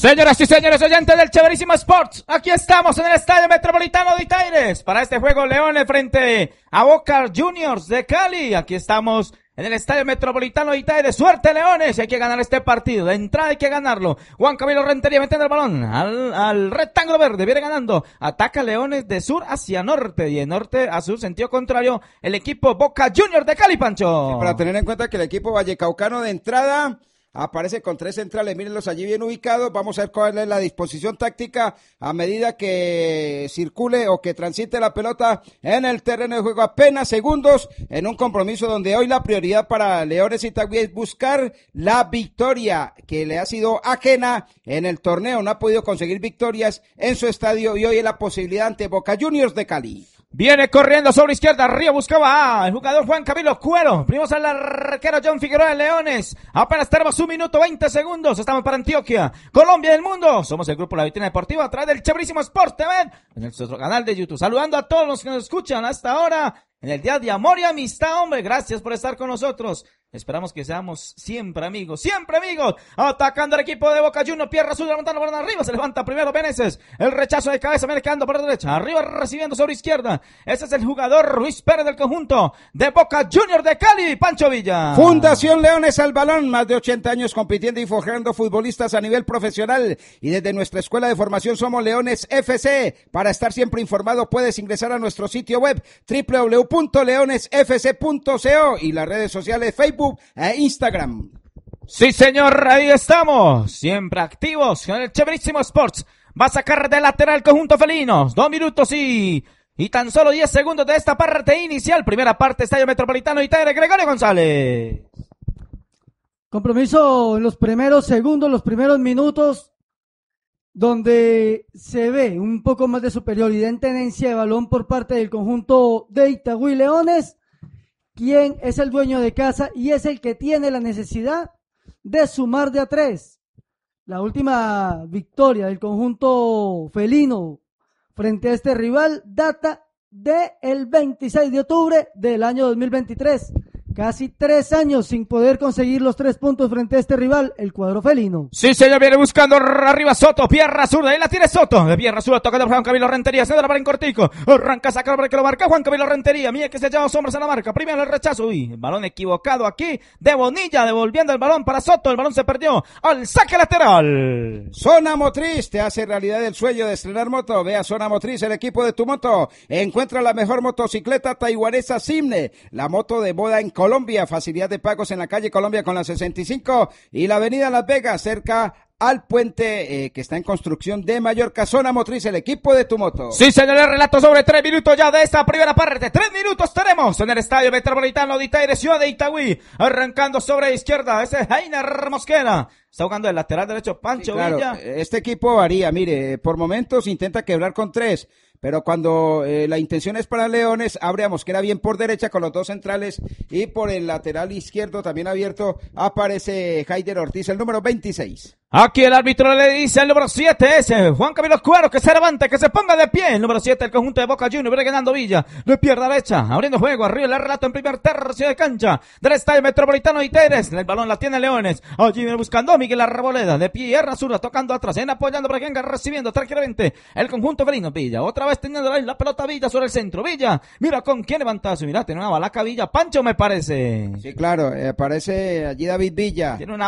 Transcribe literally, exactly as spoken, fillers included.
Señoras y señores oyentes del Chéverísimo Sports, aquí estamos en el Estadio Metropolitano de Itaires para este juego Leones frente a Boca Juniors de Cali. Aquí estamos en el Estadio Metropolitano de Itaires. Suerte, Leones, hay que ganar este partido. De entrada hay que ganarlo. Juan Camilo Rentería metiendo el balón al, al rectángulo verde, viene ganando. Ataca Leones de sur hacia norte y de norte a sur, sentido contrario, el equipo Boca Juniors de Cali, Pancho. Sí, para tener en cuenta que el equipo vallecaucano de entrada aparece con tres centrales, mírenlos allí bien ubicados. Vamos a ver cuál es la disposición táctica a medida que circule o que transite la pelota en el terreno de juego. Apenas segundos en un compromiso donde hoy la prioridad para Leones Itagüí es buscar la victoria que le ha sido ajena en el torneo. No ha podido conseguir victorias en su estadio y hoy es la posibilidad ante Boca Juniors de Cali. Viene corriendo sobre izquierda, arriba buscaba a el jugador Juan Camilo Cuero. Primos al arquero John Figueroa de Leones. Apenas tenemos un minuto veinte segundos. Estamos para Antioquia, Colombia del mundo. Somos el grupo La Vitrina Deportiva a través del Chéverísimo Sport T V en nuestro canal de YouTube. Saludando a todos los que nos escuchan hasta ahora en el día de amor y amistad, hombre. Gracias por estar con nosotros. Esperamos que seamos siempre amigos, siempre amigos. Atacando el equipo de Boca Juniors, Pierra Azul levantando por arriba, se levanta primero Meneses. El rechazo de cabeza, viene quedando por la derecha, arriba recibiendo sobre izquierda. Ese es el jugador Luis Pérez del conjunto de Boca Juniors de Cali, Pancho Villa. Fundación Leones al balón, más de ochenta años compitiendo y forjando futbolistas a nivel profesional. Y desde nuestra escuela de formación somos Leones F C. Para estar siempre informado puedes ingresar a nuestro sitio web doble u doble u doble u punto leones f c punto co y las redes sociales Facebook e Instagram. Sí, señor, ahí estamos, siempre activos con el Chéverísimo Sports. Va a sacar de lateral el conjunto felino, dos minutos y, y tan solo diez segundos de esta parte inicial. Primera parte, Estadio Metropolitano de Itaires, Gregorio González. Compromiso en los primeros segundos, los primeros minutos, donde se ve un poco más de superioridad en tenencia de balón por parte del conjunto de Itagüí Leones, quien es el dueño de casa y es el que tiene la necesidad de sumar de a tres. La última victoria del conjunto felino frente a este rival data del veintiséis de octubre del año dos mil veintitrés. Casi tres años sin poder conseguir los tres puntos frente a este rival, el cuadro felino. Sí, señor, viene buscando arriba Soto, pierna zurda, ahí la tiene Soto, de pierna zurda, tocando Juan Camilo Rentería, se da la para en cortico, arranca, saca para que lo marca Juan Camilo Rentería, mira que se llama dos hombres a la marca, primero el rechazo, uy, el balón equivocado aquí, de Bonilla, devolviendo el balón para Soto, el balón se perdió, al saque lateral. Zona Motriz, te hace realidad el sueño de estrenar moto, ve a Zona Motriz, el equipo de tu moto, encuentra la mejor motocicleta taiwanesa Simne, la moto de moda en Colombia, facilidad de pagos en la calle Colombia con la sesenta y cinco y la avenida Las Vegas, cerca al puente eh, que está en construcción de Mallorca. Zona Motriz, el equipo de tu moto. Sí, señores, relato sobre tres minutos ya de esta primera parte. Tres minutos tenemos en el Estadio Metropolitano de Itaires, ciudad de Itagüí. Arrancando sobre izquierda, ese es Heiner Mosquera. Está jugando el lateral derecho Pancho sí, claro, Villa. Este equipo varía, mire, por momentos intenta quebrar con tres, pero cuando eh, la intención es para Leones, abre a Mosquera bien por derecha con los dos centrales y por el lateral izquierdo también abierto aparece Heider Ortiz, el número veintiséis. Aquí el árbitro le dice al número siete, ese Juan Camilo Cuero, que se levante, que se ponga de pie. El número siete, el conjunto de Boca Juniors, viene ganando Villa, de pierna derecha, abriendo juego, arriba el relato en primer tercio de cancha del Estadio Metropolitano de Itaires. El balón la tiene Leones, allí viene buscando Miguel Arboleda, de pierna zurda, tocando atrás, en apoyando para que venga recibiendo tranquilamente el conjunto felino. Villa, otra vez teniendo la, la pelota Villa sobre el centro. Villa, mira con quién levantazo, mira, tiene una balaca Villa, Pancho me parece. Sí, claro, eh, aparece allí David Villa. Tiene una